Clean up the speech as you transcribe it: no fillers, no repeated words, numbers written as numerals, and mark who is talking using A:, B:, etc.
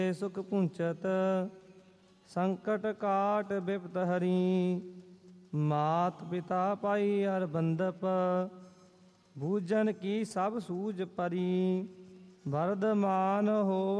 A: सुख पूंचत संकट काट बिपत हरी। मात पिता पाई हर बंदप बूझन की सब सूझ परी। वरदमान हो